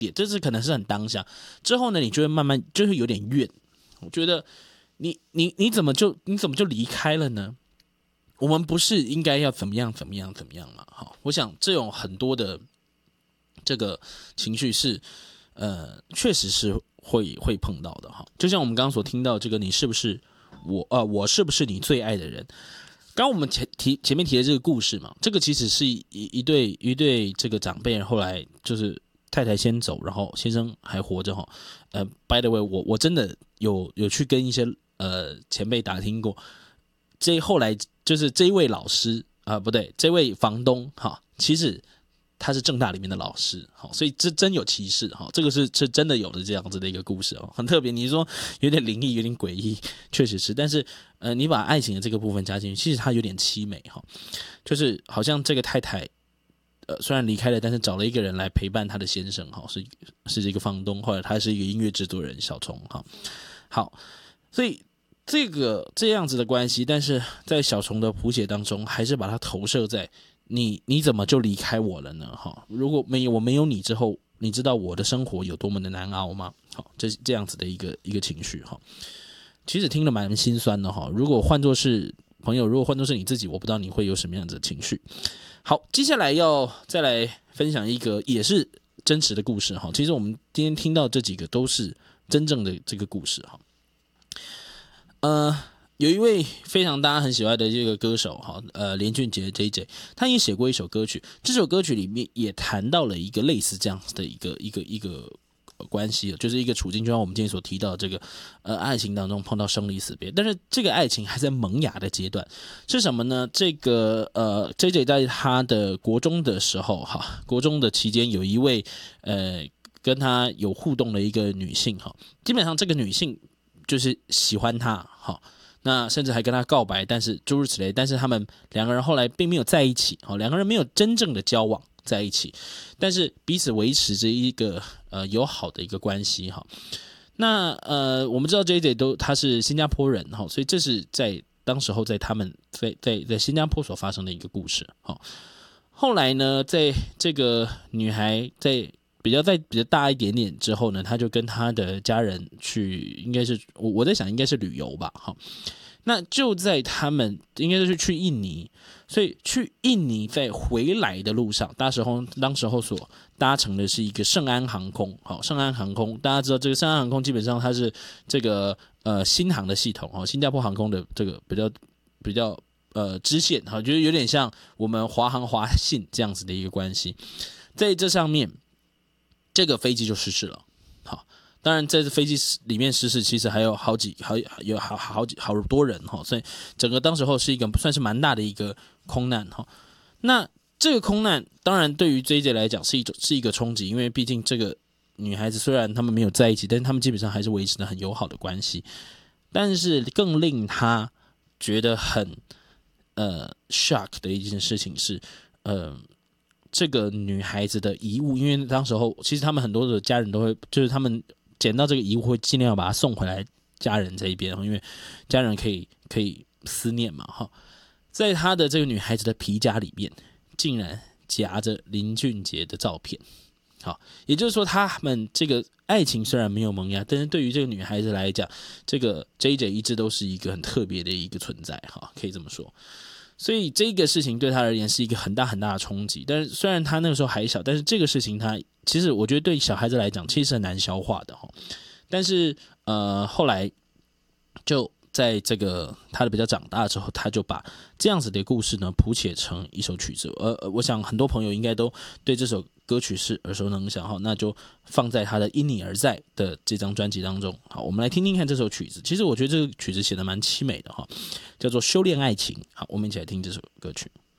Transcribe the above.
点，这是可能是很当下。之后呢，你就会慢慢就会有点怨，我觉得你怎么就离开了呢？我们不是应该要怎么样嘛？好，我想这种很多的这个情绪是确实是会碰到的哈。就像我们刚刚所听到这个，你是不是我是不是你最爱的人？刚刚我们前面提的这个故事嘛，这个其实是一对这个长辈，后来就是太太先走，然后先生还活着哈。by the way，我真的有去跟一些前辈打听过，后来就是这一位老师不对，这位房东哈，其实他是政大里面的老师，好，所以这真有其事哈，这个是真的有的这样子的一个故事哦，很特别。你说有点灵异，有点诡异，确实是，但是你把爱情的这个部分加进去，其实它有点凄美哈，就是好像这个太太虽然离开了，但是找了一个人来陪伴她的先生哈，是一个房东，后来他是一个音乐制作人小虫哈，好，所以这样子的关系，但是在小虫的谱写当中，还是把它投射在你怎么就离开我了呢？哈，如果我没有你之后，你知道我的生活有多么的难熬吗？好，这样子的一个情绪哈，其实听了蛮心酸的哈。如果换作是朋友，如果换作是你自己，我不知道你会有什么样子的情绪。好，接下来要再来分享一个也是真实的故事哈。其实我们今天听到这几个都是真正的这个故事哈。有一位非常大家很喜欢的这个歌手哈，连俊杰 JJ， 他也写过一首歌曲，这首歌曲里面也谈到了一个类似这样子的一个关系，就是一个处境，就像我们今天所提到的这个爱情当中碰到生离死别，但是这个爱情还在萌芽的阶段，是什么呢？这个JJ 在他的国中的时候哈，国中的期间有一位跟他有互动的一个女性哈，基本上这个女性就是喜欢他哈。那甚至还跟他告白，但是诸如此类，但是他们两个人后来并没有在一起，两个人没有真正的交往在一起，但是彼此维持着一个友好的一个关系哈。那我们知道 JJ 他是新加坡人哈，所以这是在当时候在他们在新加坡所发生的一个故事哈。后来呢，在这个女孩在比较大一点点之后呢，他就跟他的家人去，应该是我在想应该是旅游吧，哈。那就在他们应该是去印尼，所以去印尼在回来的路上，当时候所搭乘的是一个圣安航空，好，圣安航空大家知道这个圣安航空基本上它是这个新航的系统哦，新加坡航空的这个比较支线，好，就是有点像我们华航华信这样子的一个关系，在这上面。这个飞机就失事了，好，当然在飞机里面失事，其实还有好多人哈，所以整个当时候是一个算是蛮大的一个空难哈。那这个空难当然对于 JJ 来讲是一个冲击，因为毕竟这个女孩子虽然他们没有在一起，但是他们基本上还是维持着很友好的关系。但是更令他觉得很shock 的一件事情是这个女孩子的遗物，因为当时候其实他们很多的家人都会，就是他们捡到这个遗物会尽量把它送回来家人这一边，因为家人可以思念嘛哈。在他的这个女孩子的皮夹里面，竟然夹着林俊杰的照片。好，也就是说，他们这个爱情虽然没有萌芽，但是对于这个女孩子来讲，这个 JJ 一直都是一个很特别的一个存在哈，可以这么说。所以这个事情对他而言是一个很大很大的冲击，但是虽然他那个时候还小，但是这个事情他其实我觉得对小孩子来讲其实是很难消化的哈。但是后来就在这个他的比较长大之后，他就把这样子的故事呢谱写成一首曲子。我想很多朋友应该都对这首歌曲是耳熟能详哈，那就放在他的《因你而在》的这张专辑当中。好，我们来听听看这首曲子。其实我觉得这个曲子写得蛮凄美的哈，叫做《修炼爱情》。好，我们一起来听这首歌曲。